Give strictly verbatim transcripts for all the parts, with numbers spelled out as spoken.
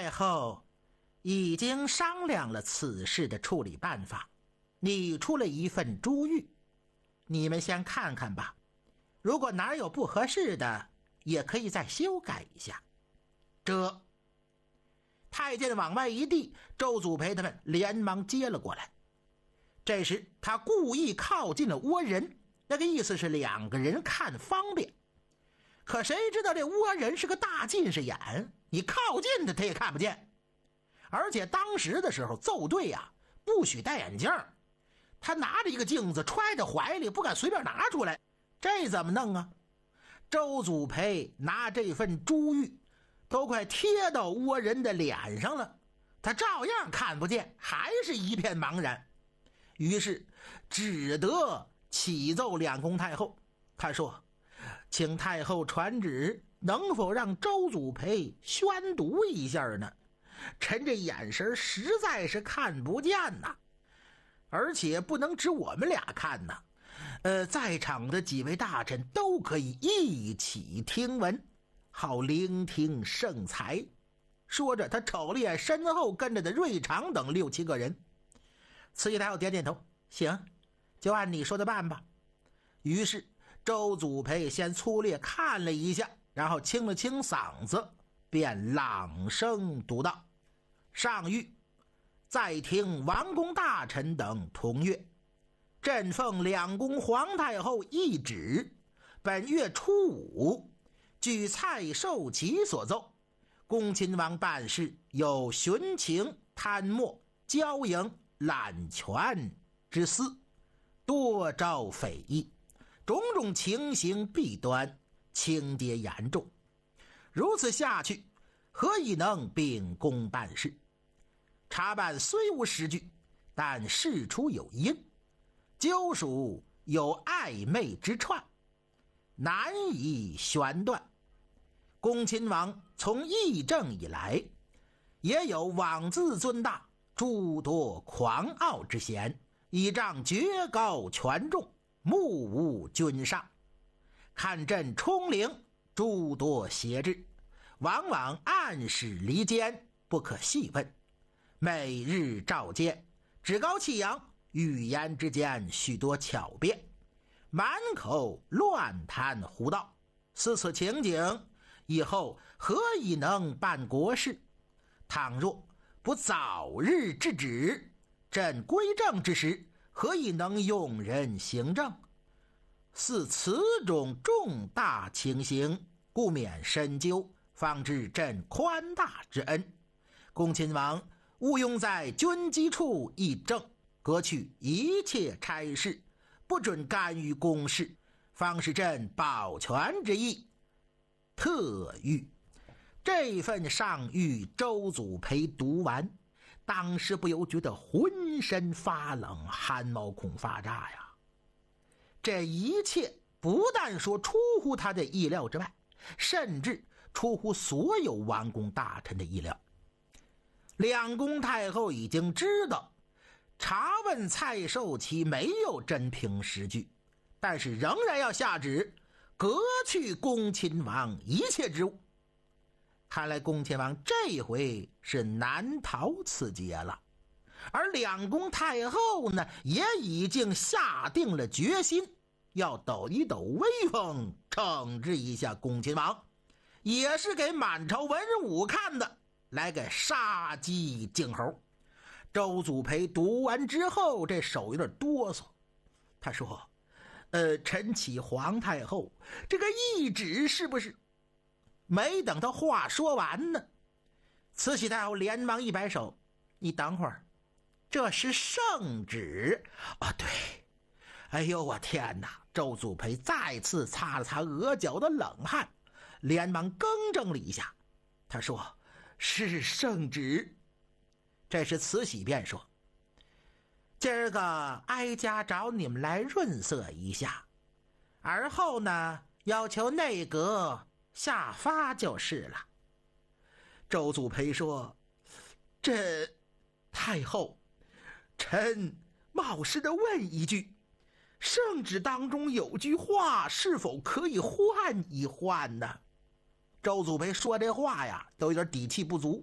太后已经商量了此事的处理办法，拟出了一份珠谕，你们先看看吧，如果哪有不合适的，也可以再修改一下。这太监往外一递，周祖培他们连忙接了过来。这时他故意靠近了倭人，那个意思是两个人看方便。可谁知道这倭人是个大近视眼，你靠近他他也看不见。而且当时的时候奏对啊，不许戴眼镜，他拿着一个镜子揣在怀里，不敢随便拿出来，这怎么弄啊？周祖培拿这份珠谕都快贴到倭人的脸上了，他照样看不见，还是一片茫然。于是只得启奏两宫太后，他说请太后传旨，能否让周祖培宣读一下呢？臣这眼神实在是看不见呐，而且不能只我们俩看呐，呃，在场的几位大臣都可以一起听闻，好聆听圣才。说着他瞅了眼身后跟着的瑞常等六七个人。慈禧太后点点头，行，就按你说的办吧。于是周祖培先粗略看了一下，然后清了清嗓子，便朗声读道：上谕，再听王公大臣等同阅，朕奉两宫皇太后懿旨，本月初五据蔡寿祺所奏，恭亲王办事有徇情、贪墨、骄淫、揽权之私，多招匪夷，种种情形弊端，情节严重。如此下去，何以能秉公办事？查办虽无实据，但事出有因，究属有暧昧之串，难以悬断。恭亲王从议政以来，也有妄自尊大、诸多狂傲之嫌，以仗爵高权重，目无君上。看朕冲凌，诸多邪志，往往暗使离间，不可细问。每日召见，趾高气扬，语言之间许多巧辩，满口乱谈胡道。似此情景，以后何以能办国事？倘若不早日制止，朕归政之时，何以能用人行政？似此种重大情形，故免深究，方知朕宽大之恩。恭亲王务用在军机处议政，革去一切差事，不准干预公事，方是朕保全之意。特谕。这份上谕周祖培读完，当时不由觉得浑身发冷，汗毛孔发炸呀。这一切不但说出乎他的意料之外，甚至出乎所有王公大臣的意料。两宫太后已经知道查问蔡寿祺没有真凭实据，但是仍然要下旨革去恭亲王一切职务。看来恭亲王这回是难逃此劫了。而两宫太后呢，也已经下定了决心，要抖一抖威风，惩治一下恭亲王，也是给满朝文武看的，来个杀鸡儆猴。周祖培读完之后，这手有点哆嗦，他说呃，臣启皇太后，这个懿旨是不是？没等他话说完呢，慈禧太后连忙一摆手，你等会儿，这是圣旨啊！对，哎呦我天哪！周祖培再次擦了擦额角的冷汗，连忙更正了一下，他说是圣旨。这时慈禧便说，今儿个哀家找你们来润色一下，而后呢要求内阁下发就是了。周祖培说，这太后，臣冒失的问一句，圣旨当中有句话是否可以换一换呢？周祖培说这话呀都有点底气不足，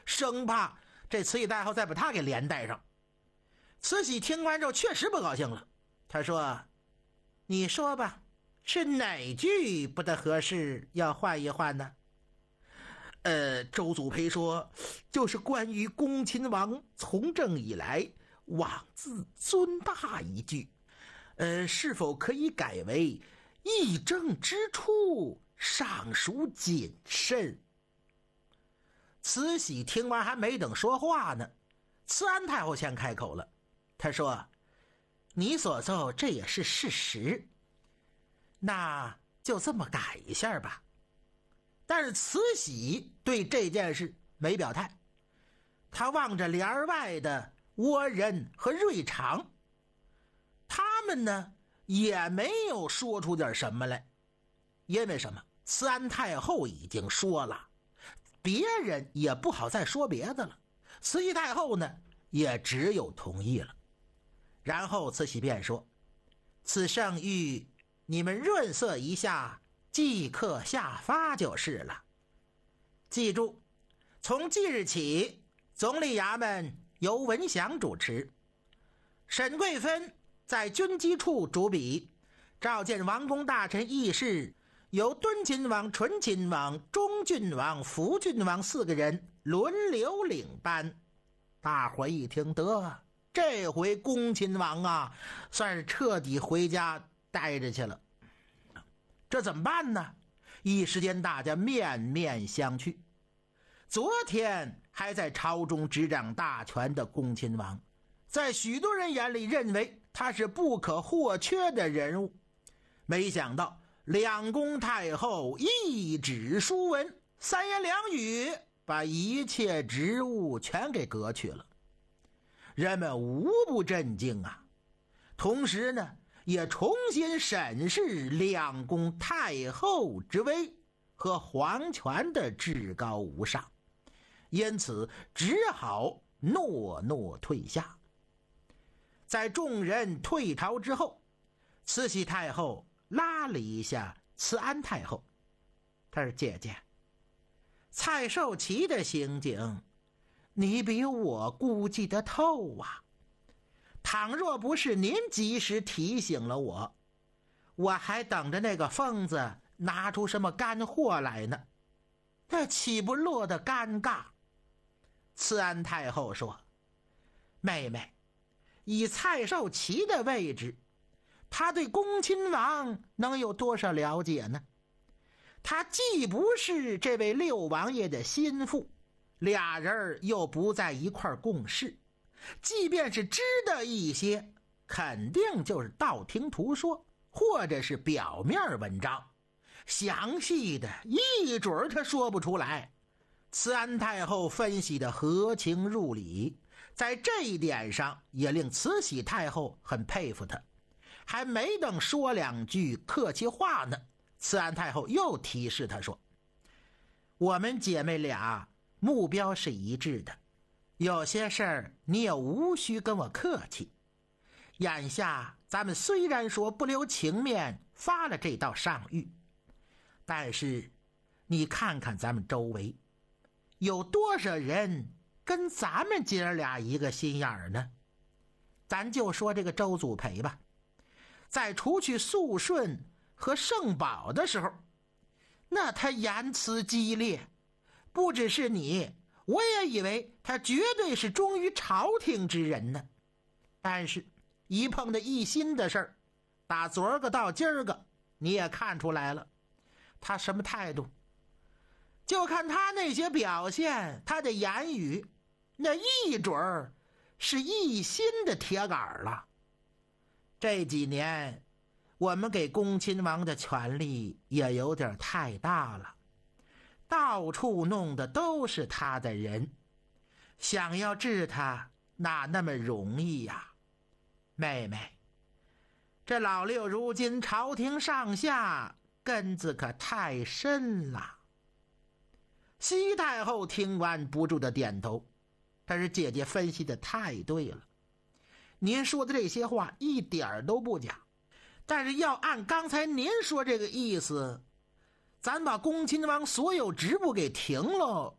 生怕这慈禧太后再把他给连带上。慈禧听完之后确实不高兴了，他说：你说吧，是哪句不大合适，要换一换呢？呃，周祖培说，就是关于恭亲王从政以来妄自尊大一句，呃，是否可以改为议政之处尚属谨慎？慈禧听完还没等说话呢，慈安太后先开口了，她说：你所奏这也是事实，那就这么改一下吧。但是慈禧对这件事没表态，她望着帘外的倭人和瑞常，他们呢也没有说出点什么来。因为什么？慈安太后已经说了，别人也不好再说别的了。慈禧太后呢也只有同意了。然后慈禧便说：此圣谕你们润色一下，即刻下发就是了。记住，从即日起，总理衙门由文祥主持，沈贵芬在军机处主笔，召见王公大臣议事，由敦亲王、纯亲王、忠郡王、福郡王四个人轮流领班。大伙一听，得，这回恭亲王啊，算是彻底回家待着去了。这怎么办呢？一时间大家面面相觑。昨天还在朝中执掌大权的恭亲王，在许多人眼里认为他是不可或缺的人物，没想到两宫太后一纸书文，三言两语把一切职务全给革去了。人们无不震惊啊！同时呢，也重新审视两宫太后之威和皇权的至高无上，因此只好诺诺退下。在众人退朝之后，慈禧太后拉了一下慈安太后，她说：姐姐，蔡寿祺的行径你比我估计得透啊，倘若不是您及时提醒了我，我还等着那个疯子拿出什么干货来呢，那岂不落得尴尬？慈安太后说：妹妹，以蔡寿祺的位置，他对恭亲王能有多少了解呢？他既不是这位六王爷的心腹，俩人又不在一块共事，即便是知道一些，肯定就是道听途说，或者是表面文章，详细的一准他说不出来。慈安太后分析的合情入理，在这一点上也令慈禧太后很佩服他。还没等说两句客气话呢，慈安太后又提示他说：我们姐妹俩目标是一致的，有些事儿你也无需跟我客气。眼下咱们虽然说不留情面发了这道上谕，但是你看看咱们周围有多少人跟咱们姐俩一个心眼儿呢？咱就说这个周祖培吧，在除去肃顺和圣保的时候，那他言辞激烈，不只是你，我也以为他绝对是忠于朝廷之人呢。但是一碰到一心的事儿，打昨儿个到今儿个，你也看出来了他什么态度。就看他那些表现，他的言语，那一准儿是一心的铁杆了。这几年我们给恭亲王的权力也有点太大了，到处弄的都是他的人，想要治他哪那么容易呀？妹妹，这老六如今朝廷上下根子可太深了。西太后听完不住的点头，但是姐姐分析的太对了，您说的这些话一点都不假，但是要按刚才您说这个意思，咱把恭亲王所有职务给停了，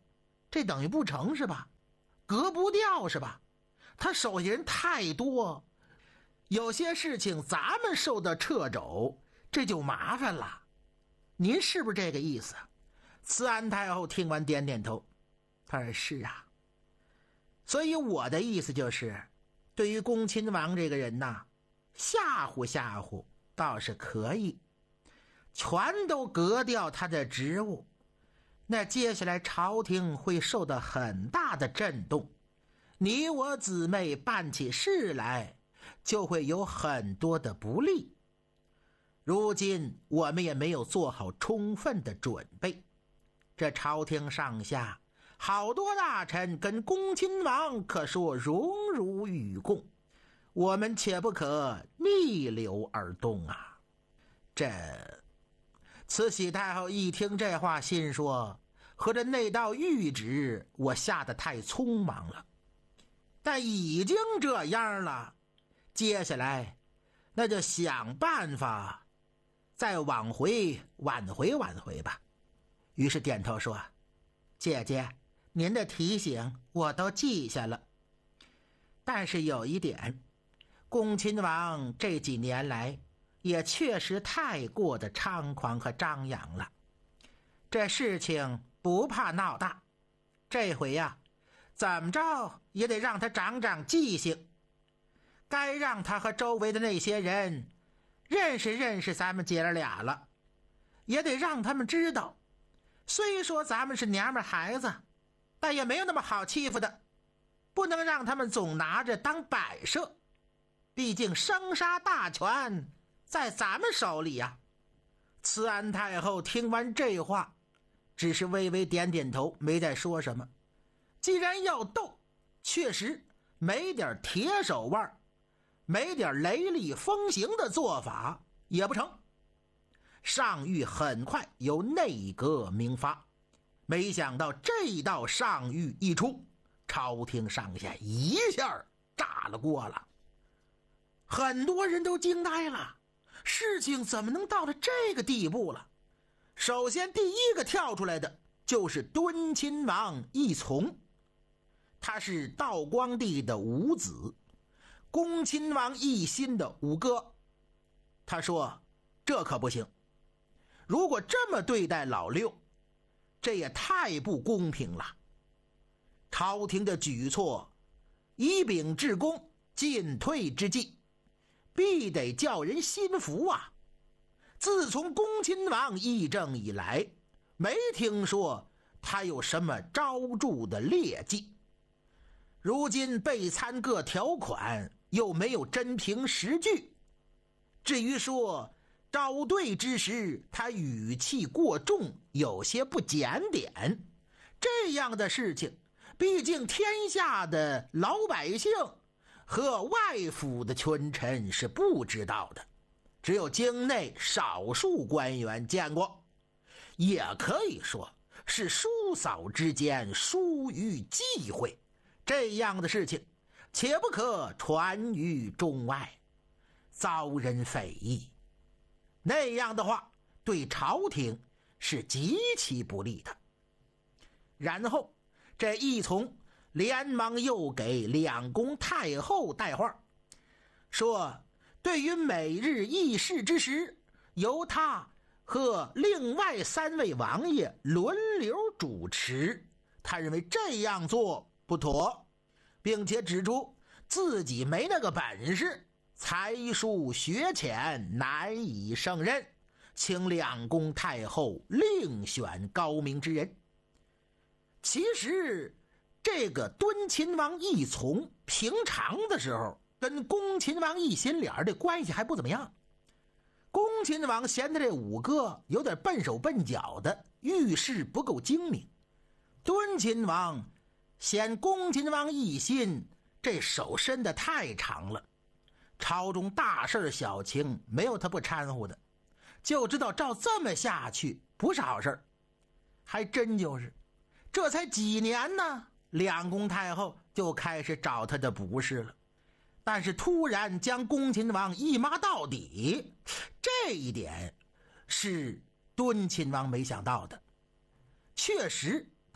这等于不成是吧？革不掉是吧？他手下人太多，有些事情咱们受到掣肘，这就麻烦了。您是不是这个意思？慈安太后听完点点头，他说是啊。所以我的意思就是，对于恭亲王这个人呐，吓唬吓唬倒是可以，全都革掉他的职务，那接下来朝廷会受到很大的震动，你我姊妹办起事来就会有很多的不利。如今我们也没有做好充分的准备，这朝廷上下好多大臣跟恭亲王可说荣辱与共，我们且不可逆流而动啊。这慈禧太后一听这话，心说合着那道谕旨我下得太匆忙了，但已经这样了，接下来那就想办法再往回挽回挽回吧。于是点头说，姐姐您的提醒我都记下了，但是有一点，恭亲王这几年来也确实太过的猖狂和张扬了，这事情不怕闹大，这回呀、啊，怎么着也得让他长长记性，该让他和周围的那些人认识认识咱们姐儿俩了，也得让他们知道，虽说咱们是娘们孩子，但也没有那么好欺负的，不能让他们总拿着当摆设，毕竟生杀大权在咱们手里呀、啊。慈安太后听完这话，只是微微点点头，没再说什么。既然要斗，确实没点铁手腕，没点雷厉风行的做法也不成。上谕很快由内阁明发，没想到这道上谕一出，朝廷上下一下炸了锅了，很多人都惊呆了，事情怎么能到了这个地步了？首先第一个跳出来的就是敦亲王奕从，他是道光帝的五子，恭亲王奕欣的五哥。他说这可不行，如果这么对待老六，这也太不公平了。朝廷的举措以秉至公，进退之际，必得叫人心服啊。自从恭亲王议政以来，没听说他有什么招致的劣迹，如今被参各条款，又没有真凭实据。至于说招对之时他语气过重，有些不检点，这样的事情毕竟天下的老百姓和外府的群臣是不知道的，只有京内少数官员见过，也可以说是叔嫂之间疏于忌讳，这样的事情且不可传于中外，遭人非议，那样的话对朝廷是极其不利的。然后这奕从连忙又给两宫太后带话，说对于每日议事之时，由他和另外三位王爷轮流主持，他认为这样做不妥，并且指出自己没那个本事，才疏学浅，难以胜任，请两宫太后另选高明之人。其实这个敦亲王奕从平常的时候跟恭亲王奕欣俩人的关系还不怎么样，恭亲王嫌他这五哥有点笨手笨脚的，遇事不够精明，敦亲王嫌恭亲王奕欣这手伸得太长了，朝中大事小情没有他不掺和的，就知道照这么下去不是好事。还真就是这才几年呢，两宫太后就开始找他的不是了，但是突然将恭亲王一抹到底，这一点是敦亲王没想到的。确实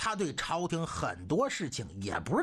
他对朝廷很多事情也不是